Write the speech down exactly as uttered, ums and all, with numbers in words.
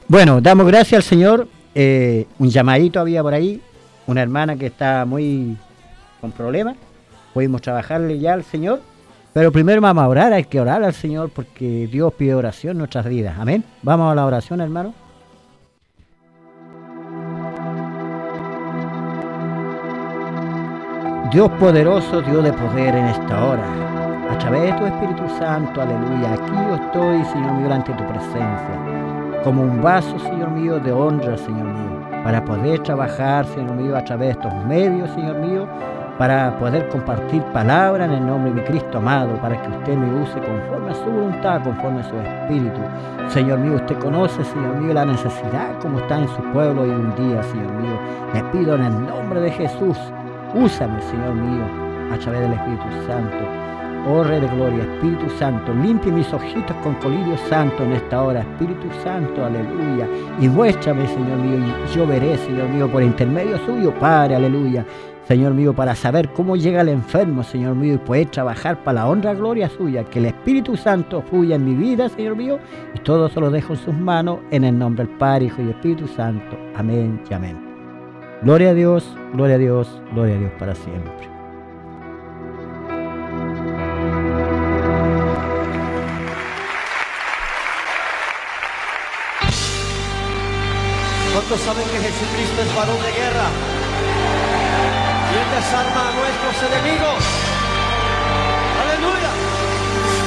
Bueno, damos gracias al Señor. Eh, un llamadito había por ahí, una hermana que está muy con problemas. Pudimos trabajarle ya al Señor, pero primero vamos a orar, hay que orar al Señor porque Dios pide oración en nuestras vidas. Amén. Vamos a la oración, hermano. Dios poderoso, Dios de poder en esta hora, a través de tu Espíritu Santo, aleluya, aquí yo estoy, Señor mío, ante tu presencia, como un vaso, Señor mío, de honra, Señor mío, para poder trabajar, Señor mío, a través de estos medios, Señor mío, para poder compartir palabra en el nombre de mi Cristo amado, para que usted me use conforme a su voluntad, conforme a su Espíritu. Señor mío, usted conoce, Señor mío, la necesidad como está en su pueblo hoy un día, Señor mío. Le pido en el nombre de Jesús, úsame, Señor mío, a través del Espíritu Santo. Oh Rey de Gloria, Espíritu Santo, limpie mis ojitos con colirio santo en esta hora. Espíritu Santo, aleluya. Y muéstrame, Señor mío, y yo veré, Señor mío, por intermedio suyo, Padre, aleluya. Señor mío, para saber cómo llega el enfermo, Señor mío, y poder trabajar para la honra y gloria suya. Que el Espíritu Santo fluya en mi vida, Señor mío, y todo se lo dejo en sus manos, en el nombre del Padre, Hijo y Espíritu Santo. Amén y amén. Gloria a Dios, gloria a Dios, gloria a Dios para siempre. ¿Cuántos saben que Jesucristo es varón de guerra? Y Él desarma a nuestros enemigos. ¡Aleluya!